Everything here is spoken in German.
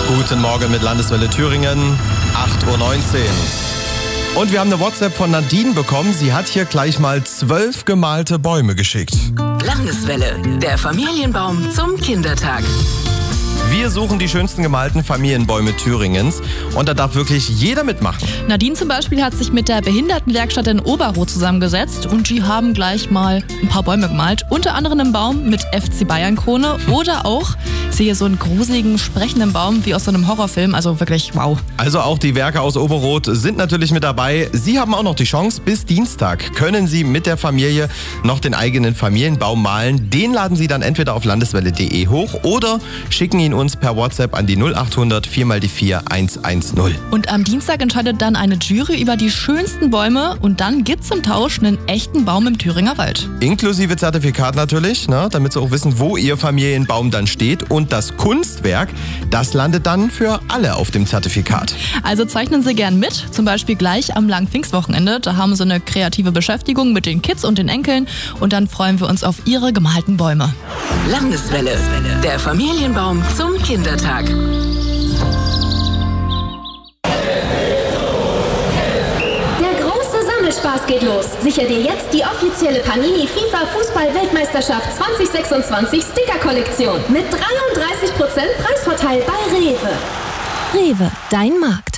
Guten Morgen mit Landeswelle Thüringen, 8:19 Uhr. Und wir haben eine WhatsApp von Nadine bekommen. Sie hat hier gleich mal 12 gemalte Bäume geschickt. Landeswelle, der Familienbaum zum Kindertag. Wir suchen die schönsten gemalten Familienbäume Thüringens und da darf wirklich jeder mitmachen. Nadine zum Beispiel hat sich mit der Behindertenwerkstatt in Oberroth zusammengesetzt und die haben gleich mal ein paar Bäume gemalt. Unter anderem einen Baum mit FC Bayern-Krone oder auch, ich sehe so einen gruseligen, sprechenden Baum wie aus so einem Horrorfilm. Also wirklich wow. Also auch die Werke aus Oberroth sind natürlich mit dabei. Sie haben auch noch die Chance, bis Dienstag können Sie mit der Familie noch den eigenen Familienbaum malen. Den laden Sie dann entweder auf landeswelle.de hoch oder schicken ihn uns per WhatsApp an die 0800 4x4 110. Und am Dienstag entscheidet dann eine Jury über die schönsten Bäume und dann gibt's im Tausch einen echten Baum im Thüringer Wald. Inklusive Zertifikat natürlich, ne, damit Sie auch wissen, wo Ihr Familienbaum dann steht. Und das Kunstwerk, das landet dann für alle auf dem Zertifikat. Also zeichnen Sie gern mit, zum Beispiel gleich am langen Pfingstwochenende. Da haben Sie eine kreative Beschäftigung mit den Kids und den Enkeln und dann freuen wir uns auf Ihre gemalten Bäume. Landeswelle, der Familienbaum zum Kindertag. Spaß geht los. Sicher dir jetzt die offizielle Panini FIFA Fußball-Weltmeisterschaft 2026 Sticker-Kollektion mit 33% Preisvorteil bei Rewe. Rewe, dein Markt.